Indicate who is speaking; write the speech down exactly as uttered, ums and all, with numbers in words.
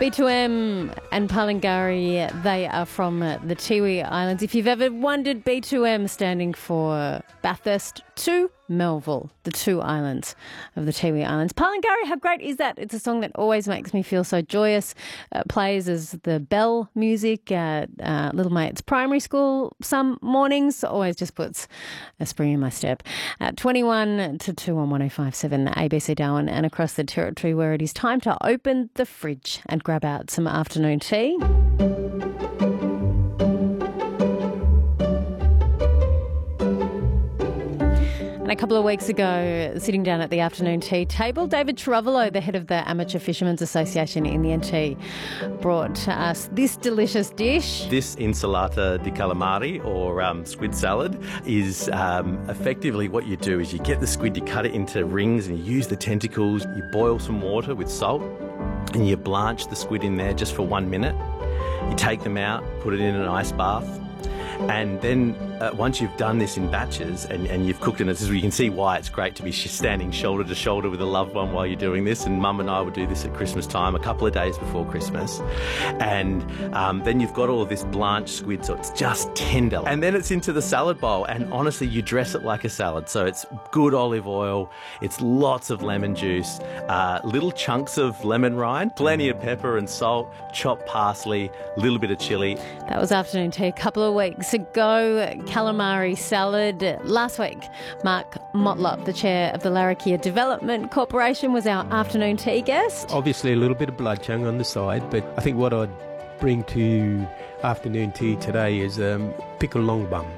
Speaker 1: B two M and Palangari, they are from the Tiwi Islands. If you've ever wondered, B two M standing for Bathurst to Melville, the two islands of the Tiwi Islands. Palangari, how great is that? It's a song that always makes me feel so joyous. Uh, plays as the bell music at uh, Little Mate's primary school some mornings. Always just puts a spring in my step. At twenty-one to two on one oh five point seven A B C Darwin and across the territory, where it is time to open the fridge and grab out some afternoon tea. And a couple of weeks ago, sitting down at the afternoon tea table, David Chiaruvolo, the head of the Amateur Fishermen's Association in the N T, brought to us this delicious dish.
Speaker 2: This insalata di calamari, or um, squid salad, is um, effectively what you do is you get the squid, you cut it into rings and you use the tentacles, you boil some water with salt and you blanch the squid in there just for one minute. You take them out, put it in an ice bath, and then uh, once you've done this in batches and, and you've cooked it, this is where you can see why it's great to be sh- standing shoulder to shoulder with a loved one while you're doing this. And Mum and I would do this at Christmas time, a couple of days before Christmas. And um, then you've got all of this blanched squid, so it's just tender. And then it's into the salad bowl, and honestly, you dress it like a salad. So it's good olive oil, it's lots of lemon juice, uh, little chunks of lemon rind, plenty of pepper and salt, chopped parsley, a little bit of chilli.
Speaker 1: That was afternoon tea a couple of weeks ago. Calamari salad. Last week, Mark Motlop, the chair of the Larrakia Development Corporation, was our afternoon tea guest.
Speaker 3: Obviously a little bit of blood chung on the side, but I think what I'd bring to afternoon tea today is um, pickled long bum.